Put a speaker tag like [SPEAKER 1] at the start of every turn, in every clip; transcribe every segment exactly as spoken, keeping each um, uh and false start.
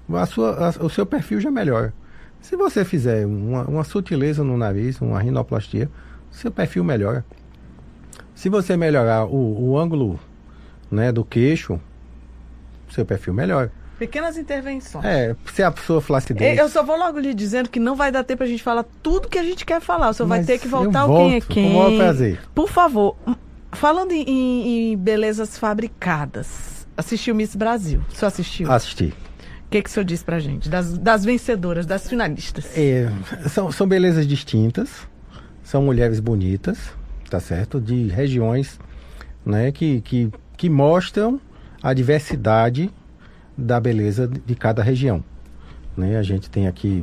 [SPEAKER 1] a sua, a, o seu perfil já melhora. Se você fizer uma, uma sutileza no nariz, uma rinoplastia, seu perfil melhora. Se você melhorar o, o ângulo, né, do queixo, seu perfil melhora.
[SPEAKER 2] Pequenas intervenções.
[SPEAKER 1] É, se a sua flacidez...
[SPEAKER 2] Eu só vou logo lhe dizendo que não vai dar tempo pra gente falar tudo que a gente quer falar. O senhor vai
[SPEAKER 1] Mas
[SPEAKER 2] ter que voltar
[SPEAKER 1] eu
[SPEAKER 2] ao quem é
[SPEAKER 1] volto,
[SPEAKER 2] quem.
[SPEAKER 1] com o maior prazer.
[SPEAKER 2] Por favor, falando em, em, em belezas fabricadas, assistiu Miss Brasil? O senhor assistiu?
[SPEAKER 1] Assisti.
[SPEAKER 2] O que, que o senhor disse pra gente? Das, das vencedoras, das finalistas.
[SPEAKER 1] É, são, são belezas distintas, são mulheres bonitas, tá certo? De regiões, né, que, que, que mostram a diversidade da beleza de cada região, né? A gente tem aqui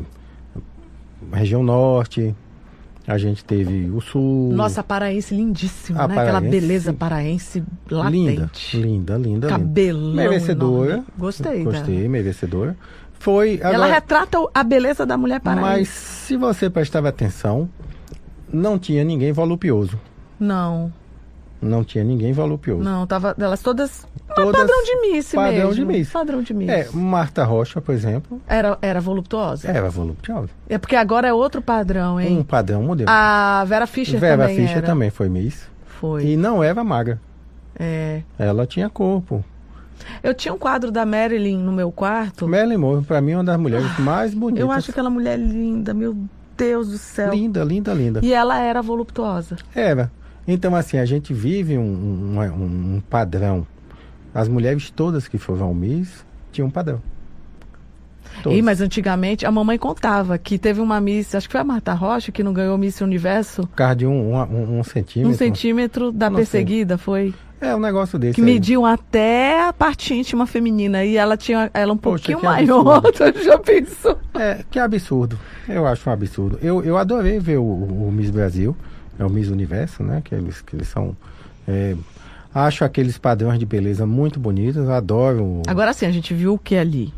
[SPEAKER 1] a região norte, a gente teve o sul.
[SPEAKER 2] Nossa, a paraense lindíssima,
[SPEAKER 1] A
[SPEAKER 2] né? Aquela
[SPEAKER 1] paraense,
[SPEAKER 2] beleza paraense latente.
[SPEAKER 1] Linda, linda, linda.
[SPEAKER 2] Cabelão
[SPEAKER 1] merecedora.
[SPEAKER 2] enorme. Gostei
[SPEAKER 1] Gostei,
[SPEAKER 2] dela.
[SPEAKER 1] merecedora. Foi,
[SPEAKER 2] Ela
[SPEAKER 1] agora,
[SPEAKER 2] retrata a beleza da mulher paraense.
[SPEAKER 1] mas se você prestava atenção, não tinha ninguém voluptuoso.
[SPEAKER 2] Não,
[SPEAKER 1] Não tinha ninguém voluptuoso.
[SPEAKER 2] não, tava elas todas,
[SPEAKER 1] Todas
[SPEAKER 2] padrão de Miss
[SPEAKER 1] padrão
[SPEAKER 2] mesmo.
[SPEAKER 1] de Miss.
[SPEAKER 2] Padrão de Miss.
[SPEAKER 1] É, Marta Rocha, por exemplo,
[SPEAKER 2] Era, era voluptuosa.
[SPEAKER 1] era voluptuosa.
[SPEAKER 2] É porque agora é outro padrão, hein?
[SPEAKER 1] Um padrão modelo.
[SPEAKER 2] A Vera Fischer
[SPEAKER 1] Vera
[SPEAKER 2] também
[SPEAKER 1] Fischer
[SPEAKER 2] era.
[SPEAKER 1] também foi Miss.
[SPEAKER 2] Foi.
[SPEAKER 1] E não era magra.
[SPEAKER 2] É.
[SPEAKER 1] Ela tinha corpo.
[SPEAKER 2] Eu tinha um quadro da Marilyn no meu quarto.
[SPEAKER 1] Marilyn Monroe, pra mim, é uma das mulheres mais bonitas.
[SPEAKER 2] Eu acho aquela mulher linda, meu Deus do céu.
[SPEAKER 1] Linda, linda, linda.
[SPEAKER 2] E ela era voluptuosa.
[SPEAKER 1] Era. Então, assim, a gente vive um, um, um, um padrão. As mulheres todas que foram ao Miss tinham um padrão. Todas.
[SPEAKER 2] E, mas antigamente, a mamãe contava que teve uma Miss, acho que foi a Marta Rocha, que não ganhou Miss Universo.
[SPEAKER 1] Por causa de um, um, um centímetro.
[SPEAKER 2] Um centímetro da
[SPEAKER 1] Não
[SPEAKER 2] perseguida, foi?
[SPEAKER 1] É um negócio desse
[SPEAKER 2] Que
[SPEAKER 1] aí.
[SPEAKER 2] mediam até a parte íntima feminina. E ela tinha ela um
[SPEAKER 1] Poxa,
[SPEAKER 2] pouquinho
[SPEAKER 1] que
[SPEAKER 2] maior.
[SPEAKER 1] absurdo.
[SPEAKER 2] Já pensou?
[SPEAKER 1] É, que absurdo. Eu acho um absurdo. Eu, eu adorei ver o, o Miss Brasil, é o Miss Universo, né? Que eles, que eles são... É, acho aqueles padrões de beleza muito bonitos, adoro...
[SPEAKER 2] Agora sim, a gente viu o que ali?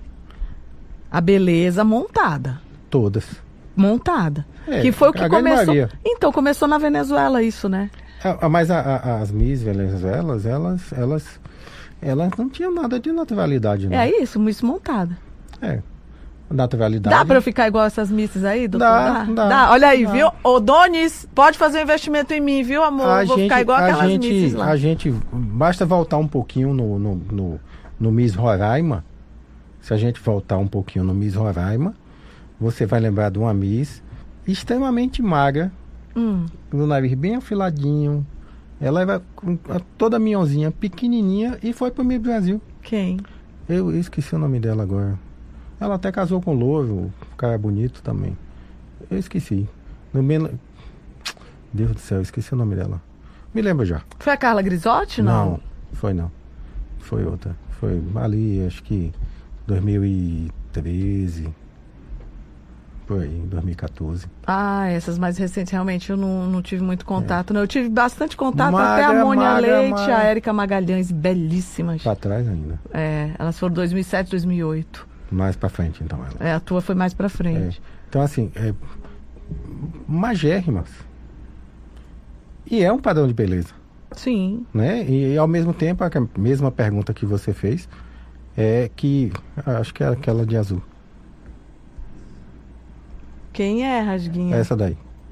[SPEAKER 2] A beleza montada.
[SPEAKER 1] Todas.
[SPEAKER 2] Montada.
[SPEAKER 1] É,
[SPEAKER 2] que foi o que
[SPEAKER 1] a grande
[SPEAKER 2] começou...
[SPEAKER 1] maioria.
[SPEAKER 2] Então, começou na Venezuela isso, né?
[SPEAKER 1] A- a- Mas a- a- as Miss Venezuelas, elas, elas, elas não tinham nada de naturalidade, não.
[SPEAKER 2] É isso, Miss montada.
[SPEAKER 1] É. Naturalidade.
[SPEAKER 2] Dá pra eu ficar igual essas misses aí, doutor?
[SPEAKER 1] Dá, dá,
[SPEAKER 2] Olha aí,
[SPEAKER 1] dá.
[SPEAKER 2] viu? Ô, Donis, pode fazer um investimento em mim, viu, amor?
[SPEAKER 1] A
[SPEAKER 2] Eu vou
[SPEAKER 1] gente,
[SPEAKER 2] ficar igual
[SPEAKER 1] a
[SPEAKER 2] aquelas
[SPEAKER 1] gente,
[SPEAKER 2] misses lá.
[SPEAKER 1] a gente, basta voltar um pouquinho no, no, no, no Miss Roraima. Se a gente voltar um pouquinho no Miss Roraima, você vai lembrar de uma Miss extremamente magra,
[SPEAKER 2] Hum.
[SPEAKER 1] do nariz bem afiladinho. Ela era com- toda minhonzinha, pequenininha, e foi pro Miss Brasil.
[SPEAKER 2] Quem?
[SPEAKER 1] Eu esqueci o nome dela agora. Ela até casou com o Louro, o cara bonito também. Eu esqueci. No meio... Deus do céu, esqueci o nome dela. Me lembro já.
[SPEAKER 2] Foi a Carla Grisotti, não?
[SPEAKER 1] Não, foi não. Foi outra. Foi ali, acho que dois mil e treze. Por aí, dois mil e quatorze.
[SPEAKER 2] Ah, essas mais recentes, realmente, eu não, não tive muito contato, não. Eu tive bastante contato
[SPEAKER 1] Magra,
[SPEAKER 2] até a Mônia
[SPEAKER 1] magra,
[SPEAKER 2] Leite,
[SPEAKER 1] magra.
[SPEAKER 2] a Érica Magalhães, belíssimas.
[SPEAKER 1] Pra trás ainda.
[SPEAKER 2] É, elas foram dois mil e sete, dois mil e oito.
[SPEAKER 1] Mais pra frente, então, ela.
[SPEAKER 2] É, a tua foi mais pra
[SPEAKER 1] É.
[SPEAKER 2] frente.
[SPEAKER 1] Então, assim, é, magérrimas. E é um padrão de beleza,
[SPEAKER 2] Sim.
[SPEAKER 1] né? E, e, ao mesmo tempo, a mesma pergunta que você fez é que, acho que é aquela de azul.
[SPEAKER 2] Quem é, Rasguinha?
[SPEAKER 1] Essa daí.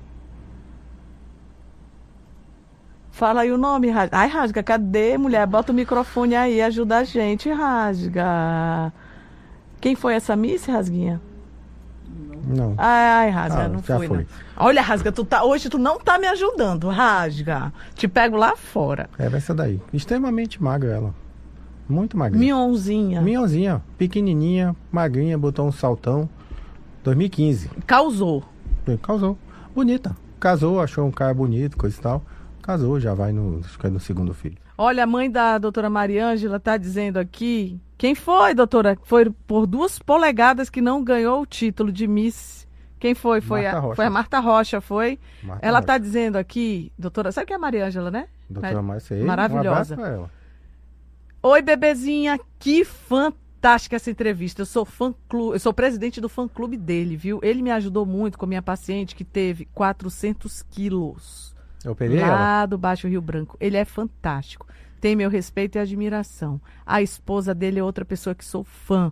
[SPEAKER 2] Fala aí o nome, Rasga. Ai, Rasga, cadê, mulher? Bota o microfone aí, ajuda a gente, Rasga. Quem foi essa Miss, Rasguinha?
[SPEAKER 1] Não.
[SPEAKER 2] Ai, Rasga,
[SPEAKER 1] Ah,
[SPEAKER 2] não
[SPEAKER 1] já
[SPEAKER 2] foi,
[SPEAKER 1] foi.
[SPEAKER 2] não. Olha, Rasga, tu tá, hoje tu não tá me ajudando, Rasga. Te pego lá fora.
[SPEAKER 1] Era essa daí. Extremamente magra ela. Muito magrinha.
[SPEAKER 2] Mionzinha.
[SPEAKER 1] Minhonzinha, pequenininha, magrinha, botou um saltão. dois mil e quinze.
[SPEAKER 2] Causou.
[SPEAKER 1] Causou. Bonita. Casou, achou um cara bonito, coisa e tal. Casou, já vai no, acho que é no segundo filho.
[SPEAKER 2] Olha, a mãe da doutora Mariângela tá dizendo aqui... Quem foi, doutora? Foi por duas polegadas que não ganhou o título de Miss. Quem foi? Foi,
[SPEAKER 1] Marta
[SPEAKER 2] a,
[SPEAKER 1] Rocha.
[SPEAKER 2] foi a Marta Rocha, foi?
[SPEAKER 1] Marta
[SPEAKER 2] Ela
[SPEAKER 1] Rocha.
[SPEAKER 2] tá dizendo aqui... Doutora, sabe quem é a Mariângela, né?
[SPEAKER 1] Doutora Márcia,
[SPEAKER 2] Maravilhosa.
[SPEAKER 1] Um abraço pra ela.
[SPEAKER 2] Oi, bebezinha, que fantástica essa entrevista. Eu sou fã clube, eu sou presidente do fã clube dele, viu? Ele me ajudou muito com a minha paciente que teve quatrocentos quilos.
[SPEAKER 1] Eu operei ela.
[SPEAKER 2] Lá do Baixo Rio Branco. Ele é fantástico. Tem meu respeito e admiração. A esposa dele é outra pessoa que sou fã.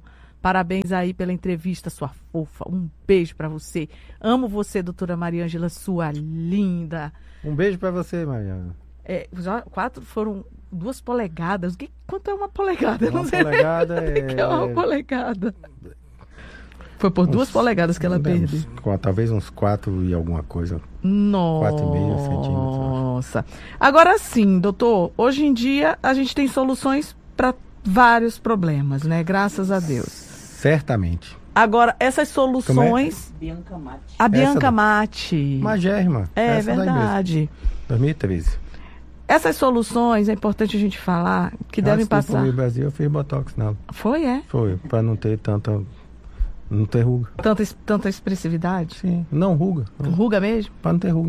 [SPEAKER 2] Parabéns aí pela entrevista, sua fofa. Um beijo pra você. Amo você, doutora Maria Ângela, sua linda.
[SPEAKER 1] Um beijo pra você, Mariana.
[SPEAKER 2] É, já quatro foram duas polegadas. Que, quanto é uma polegada? Eu
[SPEAKER 1] Uma
[SPEAKER 2] não sei
[SPEAKER 1] polegada
[SPEAKER 2] nem o que é uma
[SPEAKER 1] é-
[SPEAKER 2] polegada. Foi por duas
[SPEAKER 1] Uns-
[SPEAKER 2] polegadas que ela
[SPEAKER 1] uns-
[SPEAKER 2] perdeu.
[SPEAKER 1] com- Talvez uns quatro e alguma coisa.
[SPEAKER 2] Nossa.
[SPEAKER 1] Quatro e meio centímetros, eu
[SPEAKER 2] Nossa. Agora sim, doutor, hoje em dia a gente tem soluções para vários problemas, né? Graças a Deus.
[SPEAKER 1] Certamente.
[SPEAKER 2] Agora, essas soluções.
[SPEAKER 3] Bianca Mate.
[SPEAKER 2] A Bianca
[SPEAKER 1] da-
[SPEAKER 2] Mate.
[SPEAKER 1] Magérrima.
[SPEAKER 2] É
[SPEAKER 1] essa daí mesmo.
[SPEAKER 2] verdade.
[SPEAKER 1] dois mil e treze.
[SPEAKER 2] Essas soluções, é importante a gente falar, que devem
[SPEAKER 1] Antes de ir pro
[SPEAKER 2] passar.
[SPEAKER 1] Rio Brasil, eu fiz botox nela.
[SPEAKER 2] Foi, é?
[SPEAKER 1] Foi, pra não ter tanta. Não ter ruga.
[SPEAKER 2] Tanta, es- tanta expressividade?
[SPEAKER 1] Sim. Não ruga.
[SPEAKER 2] Ruga mesmo?
[SPEAKER 1] Pra não ter ruga.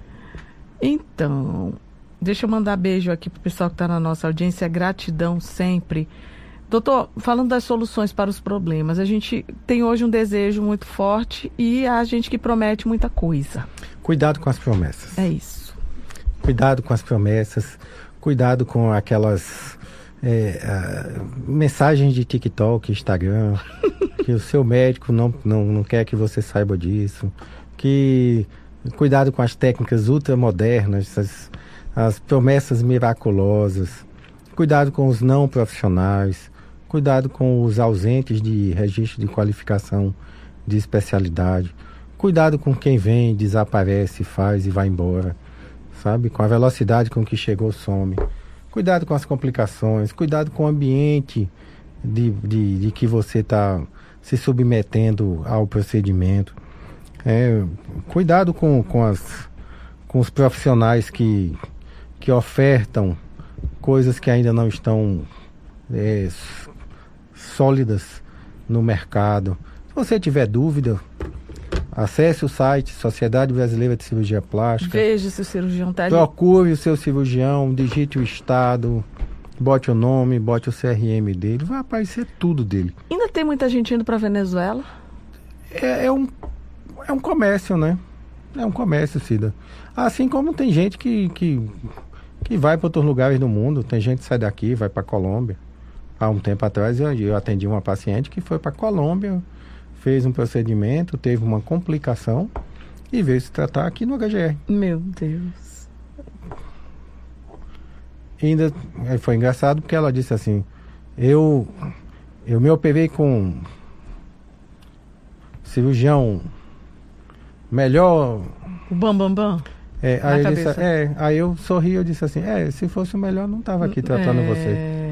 [SPEAKER 2] Então, deixa eu mandar beijo aqui pro pessoal que está na nossa audiência. Gratidão sempre. Doutor, falando das soluções para os problemas, a gente tem hoje um desejo muito forte e há gente que promete muita coisa.
[SPEAKER 1] Cuidado com as promessas.
[SPEAKER 2] É isso.
[SPEAKER 1] Cuidado com as promessas. Cuidado com aquelas é, ah, mensagens de TikTok, Instagram, que o seu médico não, não, não quer que você saiba disso. Que cuidado com as técnicas ultramodernas, as, as promessas miraculosas. Cuidado com os não profissionais. Cuidado com os ausentes de registro de qualificação de especialidade. Cuidado com quem vem, desaparece, faz e vai embora. Sabe? Com a velocidade com que chegou, some. Cuidado com as complicações. Cuidado com o ambiente de, de, de que você está se submetendo ao procedimento. É, cuidado com, com, as, com os profissionais que, que ofertam coisas que ainda não estão é, sólidas no mercado. Se você tiver dúvida, acesse o site Sociedade Brasileira de Cirurgia Plástica.
[SPEAKER 2] Veja se o cirurgião está ali.
[SPEAKER 1] Procure o seu cirurgião, digite o estado, bote o nome, bote o C R M dele, vai aparecer tudo dele.
[SPEAKER 2] Ainda tem muita gente indo para Venezuela?
[SPEAKER 1] É, é um, é um comércio, né? É um comércio, Cida. Assim como tem gente que, que, que vai para outros lugares do mundo, tem gente que sai daqui, vai para Colômbia. Há um tempo atrás eu, eu atendi uma paciente que foi para Colômbia, fez um procedimento, teve uma complicação e veio se tratar aqui no H G R.
[SPEAKER 2] Meu Deus.
[SPEAKER 1] E ainda eh, foi engraçado porque ela disse assim, eu, eu me operei com cirurgião melhor.
[SPEAKER 2] O bam bam bam?
[SPEAKER 1] É,
[SPEAKER 2] Na
[SPEAKER 1] aí, eu disse,
[SPEAKER 2] cabeça.
[SPEAKER 1] é, aí eu sorri, eu disse assim, é, se fosse o melhor não estava aqui tratando
[SPEAKER 2] É.
[SPEAKER 1] você.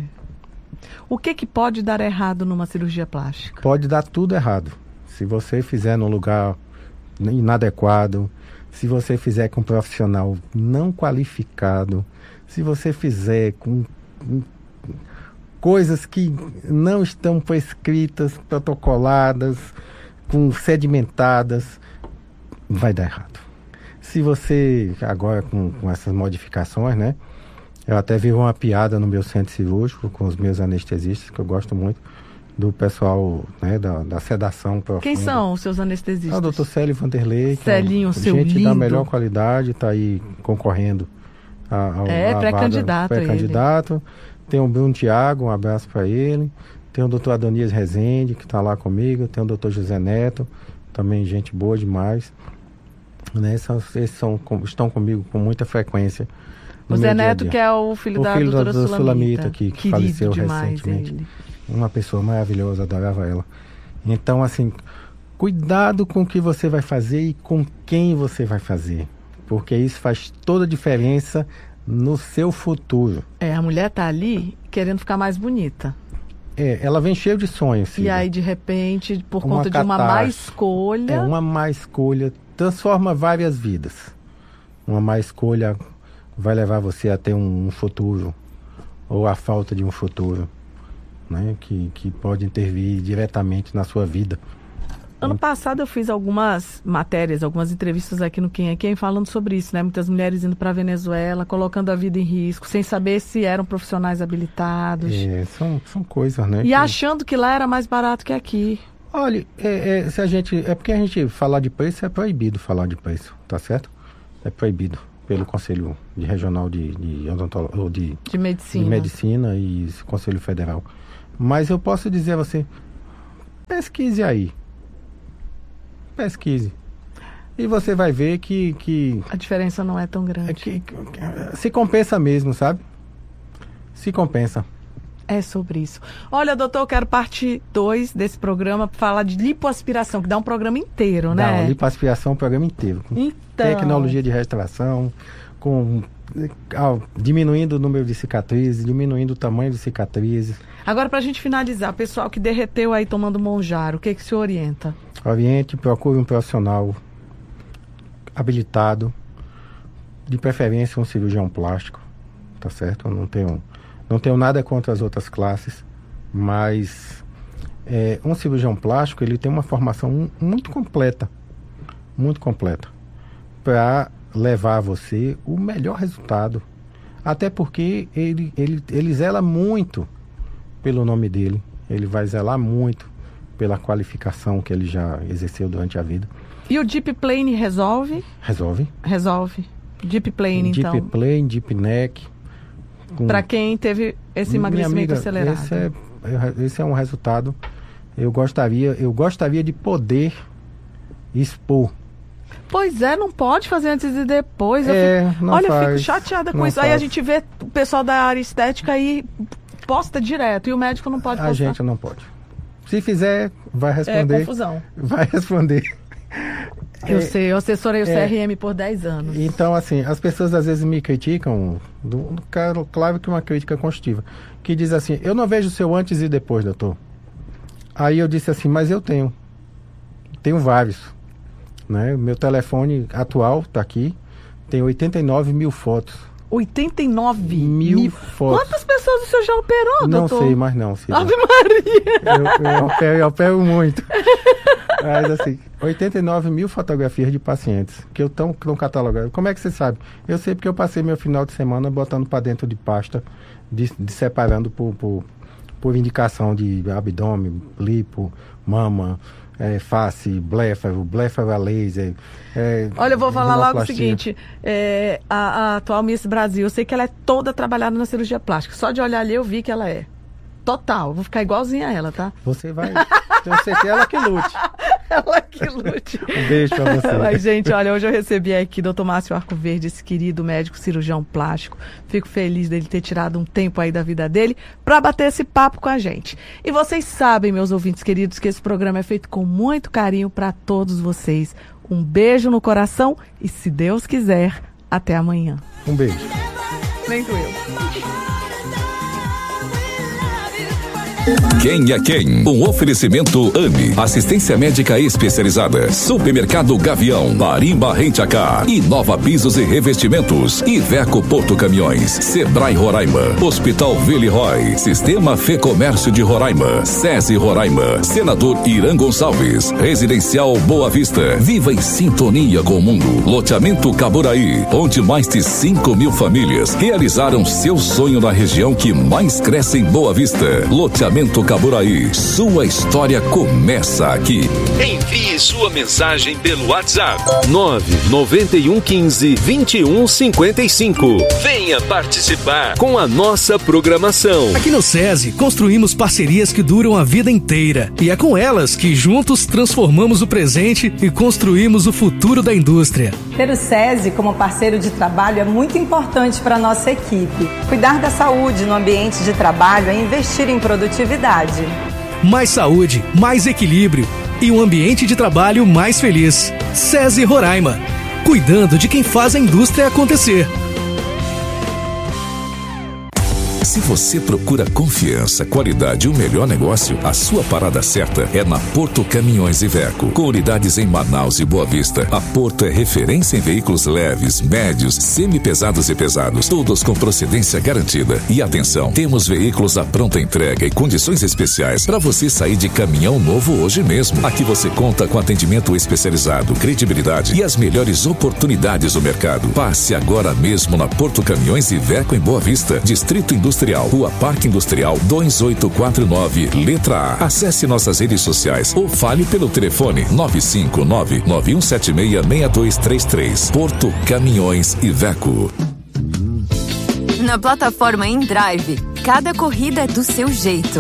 [SPEAKER 2] O que que pode dar errado numa cirurgia plástica?
[SPEAKER 1] Pode dar tudo errado. Se você fizer num lugar inadequado, se você fizer com um profissional não qualificado, se você fizer com, com coisas que não estão prescritas, protocoladas, com sedimentadas, vai dar errado. Se você, agora com, com essas modificações, né? Eu até vi uma piada no meu centro cirúrgico com os meus anestesistas, que eu gosto muito, do pessoal, né, da, da sedação profunda.
[SPEAKER 2] Quem são os seus anestesistas?
[SPEAKER 1] Ah, o doutor Célio Vanderlei, que
[SPEAKER 2] Celinho,
[SPEAKER 1] é um,
[SPEAKER 2] seu
[SPEAKER 1] gente
[SPEAKER 2] lindo.
[SPEAKER 1] da melhor qualidade, está aí concorrendo a, ao
[SPEAKER 2] É,
[SPEAKER 1] a
[SPEAKER 2] pré-candidato
[SPEAKER 1] vaga- pré-candidato. Tem o Bruno Thiago, um abraço para ele. Tem o doutor Adonias Rezende, que está lá comigo. Tem o doutor José Neto, também gente boa demais. Né? São, esses são, com- estão comigo com muita frequência.
[SPEAKER 2] O
[SPEAKER 1] no
[SPEAKER 2] Zé
[SPEAKER 1] meu dia a
[SPEAKER 2] Neto,
[SPEAKER 1] dia.
[SPEAKER 2] que é o filho
[SPEAKER 1] O
[SPEAKER 2] da
[SPEAKER 1] filho da
[SPEAKER 2] doutora
[SPEAKER 1] doutora
[SPEAKER 2] Sulamita,
[SPEAKER 1] Sulamita, que- que
[SPEAKER 2] Querido
[SPEAKER 1] faleceu
[SPEAKER 2] demais
[SPEAKER 1] recentemente.
[SPEAKER 2] ele.
[SPEAKER 1] Uma pessoa maravilhosa, adorava ela. Então, assim, cuidado com o que você vai fazer e com quem você vai fazer. Porque isso faz toda a diferença no seu futuro.
[SPEAKER 2] É, a mulher tá ali querendo ficar mais bonita.
[SPEAKER 1] É, ela vem cheia de sonhos,
[SPEAKER 2] E
[SPEAKER 1] filha.
[SPEAKER 2] aí, de repente, por
[SPEAKER 1] Uma
[SPEAKER 2] conta de uma má
[SPEAKER 1] catástrofe.
[SPEAKER 2] escolha...
[SPEAKER 1] É uma má escolha, transforma várias vidas. Uma má escolha vai levar você a ter um, um futuro, ou a falta de um futuro, né? Que, que pode intervir diretamente na sua vida.
[SPEAKER 2] Ano passado eu fiz algumas matérias, algumas entrevistas aqui no Quem é Quem falando sobre isso, né? Muitas mulheres indo para a Venezuela, colocando a vida em risco, sem saber se eram profissionais habilitados.
[SPEAKER 1] É, são, são coisas, né?
[SPEAKER 2] E
[SPEAKER 1] que-
[SPEAKER 2] achando que lá era mais barato que aqui.
[SPEAKER 1] Olha, é, é, se a gente, é porque a gente falar de preço é proibido falar de preço, tá certo? É proibido pelo Conselho de Regional de, de, odontolo- ou de,
[SPEAKER 2] De medicina.
[SPEAKER 1] de Medicina e Conselho Federal. Mas eu posso dizer a você, Pesquise aí. Pesquise. E você vai ver que... que
[SPEAKER 2] a diferença não é tão grande.
[SPEAKER 1] É que, que, se compensa mesmo, sabe? Se compensa.
[SPEAKER 2] É sobre isso. Olha, doutor, eu quero parte dois desse programa para falar de lipoaspiração, que dá um programa inteiro,
[SPEAKER 1] dá,
[SPEAKER 2] né?
[SPEAKER 1] Dá, lipoaspiração é um programa inteiro. Com
[SPEAKER 2] então...
[SPEAKER 1] tecnologia de restauração, com... Ah, diminuindo o número de cicatrizes, diminuindo o tamanho de cicatrizes.
[SPEAKER 2] Agora, para a gente finalizar, pessoal que derreteu aí tomando Monjaro, o que que se orienta?
[SPEAKER 1] Oriente, procure um profissional habilitado, de preferência um cirurgião plástico, tá certo? Eu não tenho, não tenho nada contra as outras classes, mas é, um cirurgião plástico, ele tem uma formação muito completa, muito completa, para levar a você o melhor resultado. Até porque ele, ele, ele zela muito pelo nome dele, ele vai zelar muito pela qualificação que ele já exerceu durante a vida.
[SPEAKER 2] E o Deep Plane resolve?
[SPEAKER 1] Resolve.
[SPEAKER 2] Resolve. Deep Plane,
[SPEAKER 1] Deep
[SPEAKER 2] então.
[SPEAKER 1] Deep Plane, Deep Neck.
[SPEAKER 2] Com... Para quem teve esse emagrecimento amiga, acelerado.
[SPEAKER 1] Esse é, esse é um resultado. Eu gostaria, eu gostaria de poder expor.
[SPEAKER 2] Pois é, não pode fazer antes e depois. Eu
[SPEAKER 1] é,
[SPEAKER 2] fico,
[SPEAKER 1] não
[SPEAKER 2] olha,
[SPEAKER 1] faz,
[SPEAKER 2] eu fico chateada com isso.
[SPEAKER 1] Faz.
[SPEAKER 2] Aí a gente vê o pessoal da área estética aí posta direto e o médico não pode postar.
[SPEAKER 1] A gente não pode. Se fizer, vai responder.
[SPEAKER 2] É confusão.
[SPEAKER 1] Vai responder.
[SPEAKER 2] Eu é, sei, eu assessorei o é, C R M por dez anos.
[SPEAKER 1] Então, assim, as pessoas às vezes me criticam, do, do, claro que uma crítica construtiva, que diz assim, eu não vejo o seu antes e depois, doutor. Aí eu disse assim, mas eu tenho. Tenho vários. Né? Meu telefone atual está aqui, tem oitenta e nove mil fotos.
[SPEAKER 2] oitenta e nove
[SPEAKER 1] mil,
[SPEAKER 2] mil
[SPEAKER 1] fotos.
[SPEAKER 2] Quantas pessoas o senhor já operou,
[SPEAKER 1] não
[SPEAKER 2] doutor?
[SPEAKER 1] Não sei, mas não. Cida.
[SPEAKER 2] Ave Maria!
[SPEAKER 1] Eu, eu, opero, eu opero muito. Mas assim, oitenta e nove mil fotografias de pacientes que eu estão catalogando. Como é que você sabe? Eu sei porque eu passei meu final de semana botando para dentro de pasta, de, de separando por, por, por indicação de abdômen, lipo, mama, é, face, bléfaro, bléfaro a laser. É,
[SPEAKER 2] Olha, eu vou falar logo o seguinte, é, a, a atual Miss Brasil, eu sei que ela é toda trabalhada na cirurgia plástica. Só de olhar ali eu vi que ela é. Total, vou ficar igualzinha a ela, tá?
[SPEAKER 1] Você vai, tenho certeza, ela que lute.
[SPEAKER 2] Ela que lute.
[SPEAKER 1] Um beijo pra você.
[SPEAKER 2] Mas, gente, olha, hoje eu recebi aqui doutor Márcio Arcoverde, esse querido médico cirurgião plástico. Fico feliz dele ter tirado um tempo aí da vida dele para bater esse papo com a gente. E vocês sabem, meus ouvintes queridos, que esse programa é feito com muito carinho para todos vocês. Um beijo no coração e, se Deus quiser, até amanhã.
[SPEAKER 1] Um beijo.
[SPEAKER 2] Nem doeu.
[SPEAKER 3] Quem é quem? Um oferecimento AME, assistência médica especializada. Supermercado Gavião, Marimba Rent-A-Car, Inova Pisos e Revestimentos, Iveco Porto Caminhões, Sebrae Roraima, Hospital Villeroy, Sistema Fê Comércio de Roraima, SESI Roraima, Senador Irã Gonçalves, Residencial Boa Vista, viva em sintonia com o mundo. Loteamento Caburaí, onde mais de cinco mil famílias realizaram seu sonho na região que mais cresce em Boa Vista. Loteamento Caburaí, sua história começa aqui.
[SPEAKER 4] Envie sua mensagem pelo WhatsApp nove nove um um cinco, dois um cinco cinco. Venha participar com a nossa programação.
[SPEAKER 5] Aqui no SESI, construímos parcerias que duram a vida inteira. E é com elas que juntos transformamos o presente e construímos o futuro da indústria.
[SPEAKER 6] Ter o SESI como parceiro de trabalho é muito importante para a nossa equipe. Cuidar da saúde no ambiente de trabalho é investir em produtividade.
[SPEAKER 5] Mais saúde, mais equilíbrio e um ambiente de trabalho mais feliz. SESI Roraima, cuidando de quem faz a indústria acontecer.
[SPEAKER 3] Se você procura confiança, qualidade e o melhor negócio, a sua parada certa é na Porto Caminhões Iveco. Com unidades em Manaus e Boa Vista, a Porto é referência em veículos leves, médios, semi-pesados e pesados, todos com procedência garantida. E atenção, temos veículos à pronta entrega e condições especiais para você sair de caminhão novo hoje mesmo. Aqui você conta com atendimento especializado, credibilidade e as melhores oportunidades do mercado. Passe agora mesmo na Porto Caminhões Iveco em Boa Vista, Distrito Industrial. Rua Parque Industrial dois oito quatro nove, letra A. Acesse nossas redes sociais ou fale pelo telefone nove cinco nove, nove um sete seis, seis dois três três. Porto Caminhões Iveco.
[SPEAKER 7] Na plataforma InDrive, cada corrida é do seu jeito.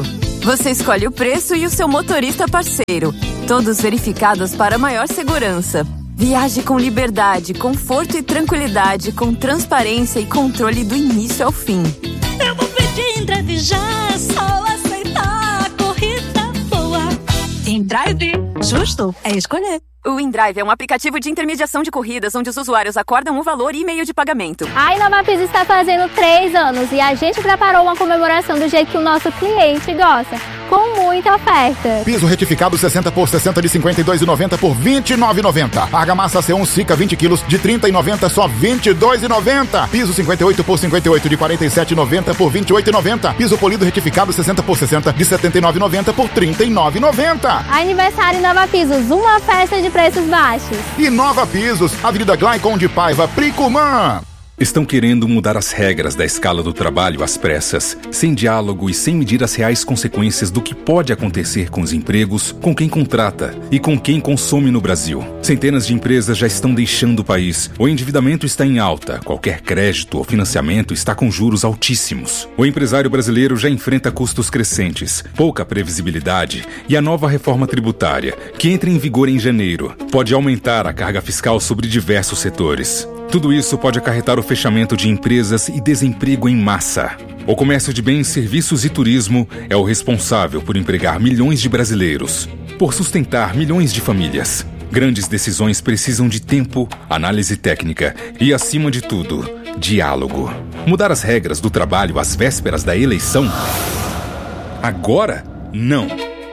[SPEAKER 7] Você escolhe o preço e o seu motorista parceiro. Todos verificados para maior segurança. Viaje com liberdade, conforto e tranquilidade, com transparência e controle do início ao fim.
[SPEAKER 8] Eu vou pedir em Drive já, é só aceitar a corrida boa. Em Drive, justo é escolher.
[SPEAKER 7] O InDrive é um aplicativo de intermediação de corridas onde os usuários acordam um valor e meio de pagamento.
[SPEAKER 9] A Inova Piso está fazendo três anos e a gente preparou uma comemoração do jeito que o nosso cliente gosta, com muita oferta.
[SPEAKER 10] Piso retificado sessenta por sessenta de cinquenta e dois reais e noventa centavos por vinte e nove reais e noventa centavos. Argamassa C um Sica vinte quilos de trinta reais e noventa centavos só vinte e dois reais e noventa centavos. Piso cinquenta e oito por cinquenta e oito de quarenta e sete reais e noventa centavos por vinte e oito reais e noventa centavos. Piso polido retificado sessenta por sessenta de setenta e nove reais e noventa centavos por trinta e nove reais e noventa centavos.
[SPEAKER 9] Aniversário Inova Pisos, uma festa de preços baixos.
[SPEAKER 10] Inova Pisos, Avenida Glaicon de Paiva, Pricumã.
[SPEAKER 11] Estão querendo mudar as regras da escala do trabalho às pressas, sem diálogo e sem medir as reais consequências do que pode acontecer com os empregos, com quem contrata e com quem consome no Brasil. Centenas de empresas já estão deixando o país. O endividamento está em alta, qualquer crédito ou financiamento está com juros altíssimos. O empresário brasileiro já enfrenta custos crescentes, pouca previsibilidade e a nova reforma tributária, que entra em vigor em janeiro, pode aumentar a carga fiscal sobre diversos setores. Tudo isso pode acarretar o fechamento de empresas e desemprego em massa. O comércio de bens, serviços e turismo é o responsável por empregar milhões de brasileiros, por sustentar milhões de famílias. Grandes decisões precisam de tempo, análise técnica e, acima de tudo, diálogo. Mudar as regras do trabalho às vésperas da eleição? Agora, não.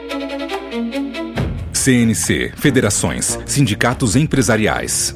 [SPEAKER 11] C N C, federações, sindicatos empresariais.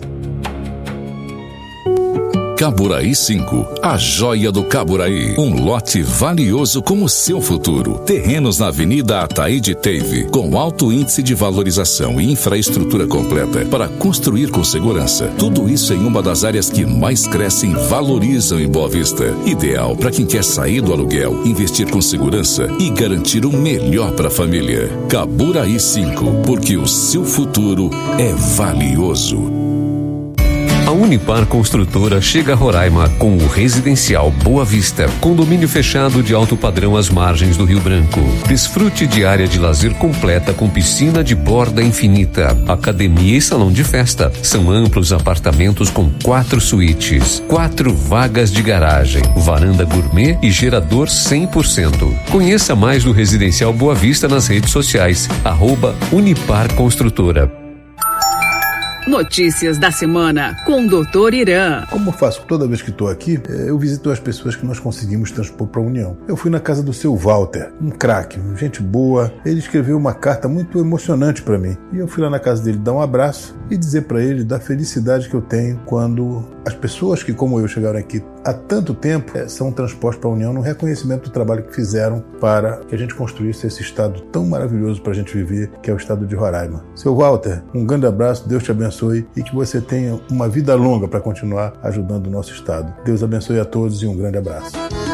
[SPEAKER 3] Caburaí cinco, a joia do Caburaí. Um lote valioso como o seu futuro. Terrenos na Avenida Ataíde Teve, com alto índice de valorização e infraestrutura completa para construir com segurança. Tudo isso em uma das áreas que mais crescem e valorizam em Boa Vista. Ideal para quem quer sair do aluguel, investir com segurança e garantir o melhor para a família. Caburaí cinco, porque o seu futuro é valioso.
[SPEAKER 12] A Unipar Construtora chega a Roraima com o Residencial Boa Vista, condomínio fechado de alto padrão às margens do Rio Branco. Desfrute de área de lazer completa com piscina de borda infinita, academia e salão de festa. São amplos apartamentos com quatro suítes, quatro vagas de garagem, varanda gourmet e gerador cem por cento. Conheça mais do Residencial Boa Vista nas redes sociais, arroba Unipar Construtora.
[SPEAKER 13] Notícias da semana com o doutor Irã.
[SPEAKER 14] Como eu faço toda vez que estou aqui, eu visito as pessoas que nós conseguimos transpor para a União. Eu fui na casa do seu Walter, um craque, gente boa. Ele escreveu uma carta muito emocionante para mim. E eu fui lá na casa dele dar um abraço e dizer para ele da felicidade que eu tenho quando as pessoas que, como eu, chegaram aqui há tanto tempo, são transpostas para a União no reconhecimento do trabalho que fizeram para que a gente construísse esse estado tão maravilhoso para a gente viver, que é o estado de Roraima. Seu Walter, um grande abraço, Deus te abençoe e que você tenha uma vida longa para continuar ajudando o nosso estado. Deus abençoe a todos e um grande abraço.